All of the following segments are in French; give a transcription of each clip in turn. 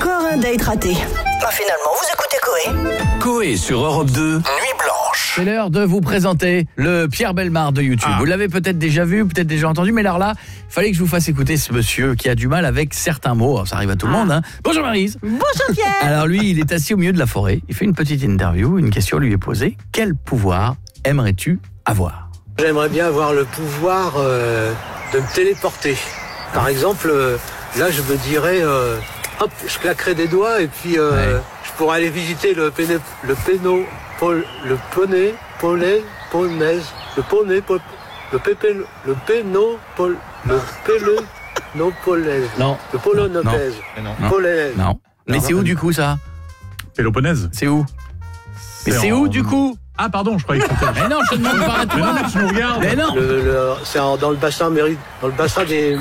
Encore un date raté. Finalement, vous écoutez Coé. Coé sur Europe 2, Nuit Blanche. C'est l'heure de vous présenter le Pierre Bellemare de YouTube. Vous l'avez peut-être déjà vu, peut-être déjà entendu, mais alors là, il fallait que je vous fasse écouter ce monsieur qui a du mal avec certains mots. Ça arrive à tout le monde, hein. Bonjour Maryse. Bonjour Pierre. Alors lui, il est assis au milieu de la forêt. Il fait une petite interview. Une question lui est posée. Quel pouvoir aimerais-tu avoir? J'aimerais bien avoir le pouvoir de me téléporter. Par exemple, là je me dirais, hop, je claquerais des doigts et puis je pourrais aller visiter le Polonais. Non. Mais c'est où du coup ça? Péloponnèse. C'est où? Mais c'est où du coup? Ah pardon, je croyais que c'était... Mais non, je te demande pas à toi. Mais non, mais tu me regardes. Mais non. C'est dans le bassin des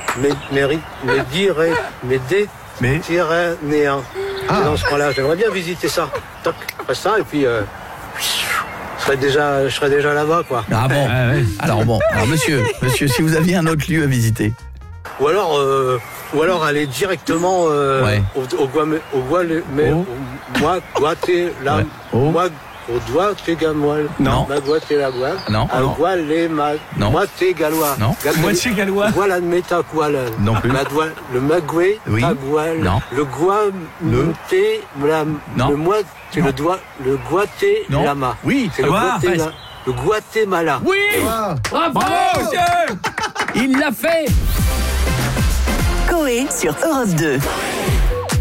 Méditerranéens. C'est dans ce coin-là. J'aimerais bien visiter ça. Toc, je ferais ça et puis je serais déjà là-bas, quoi. Ah bon. Alors monsieur, si vous aviez un autre lieu à visiter. Ou alors aller directement au Guatemala. Non. Non. Moitié gallois. Non. Moitié gallois. Voilà Non plus. Le magoué. Oui. Non. Le guamuté. Le Guatemala. Oui. C'est le Guatemala. Oui. Bravo, monsieur. Il l'a fait. Coé sur Europe 2.